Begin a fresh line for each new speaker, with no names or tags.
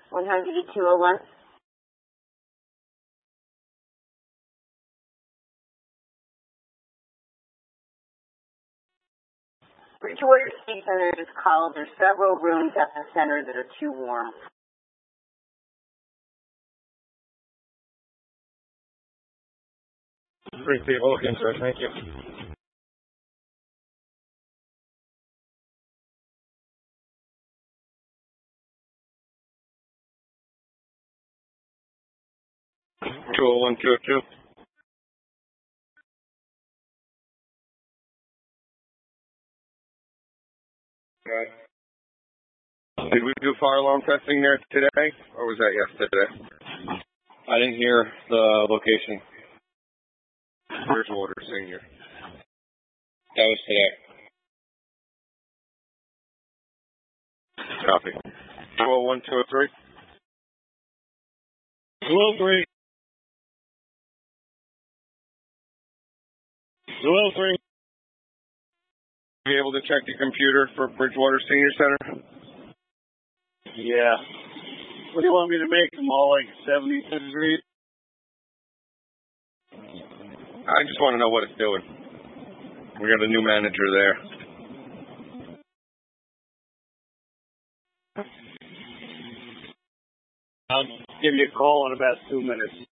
100-201. Bridgewater State Center is called. There's several rooms at the center that are too warm.
Receive, looking, sir. Thank you. Two oh one 202. Okay. Did we do fire alarm testing there today, or was that yesterday? I didn't hear the location. Bridgewater Senior. That was today. Copy. 201 203. 203. 203. Be able to check the computer for Bridgewater Senior Center?
Yeah. What do you want me to make them all like 70 degrees?
I just want to know what it's doing. We got a new manager there.
I'll give you a call in about 2 minutes.